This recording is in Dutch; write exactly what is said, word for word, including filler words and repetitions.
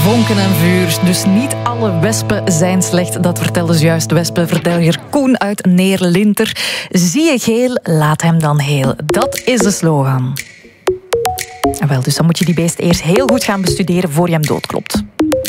Vonken en vuur. Dus niet alle wespen zijn slecht. Dat vertelde juist wespenverdelger Koen uit Neerlinter. Zie je geel, laat hem dan heel. Dat is de slogan. Wel, dus dan moet je die beest eerst heel goed gaan bestuderen voor je hem doodklopt.